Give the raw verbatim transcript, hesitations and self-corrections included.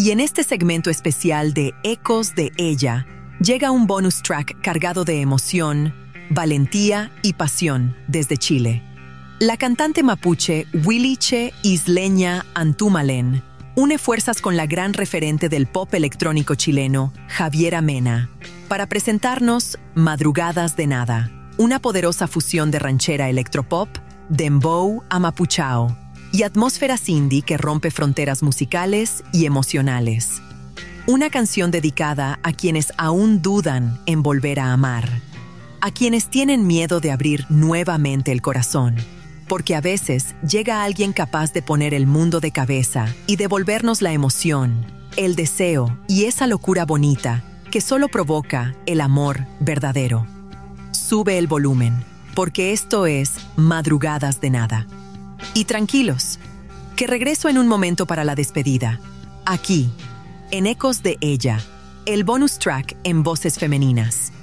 Y en este segmento especial de Ecos de Ella, llega un bonus track cargado de emoción, valentía y pasión desde Chile. La cantante mapuche Huiliche Isleña Antumalen une fuerzas con la gran referente del pop electrónico chileno, Javiera Mena, para presentarnos Madrugadas de Nada, una poderosa fusión de ranchera electropop, dembow amapuchao y atmósfera indie que rompe fronteras musicales y emocionales. Una canción dedicada a quienes aún dudan en volver a amar, a quienes tienen miedo de abrir nuevamente el corazón, porque a veces llega alguien capaz de poner el mundo de cabeza y devolvernos la emoción, el deseo y esa locura bonita que solo provoca el amor verdadero. Sube el volumen, porque esto es Madrugadas de Nada. Y tranquilos, que regreso en un momento para la despedida. Aquí, en Ecos de Ella, el bonus track en voces femeninas.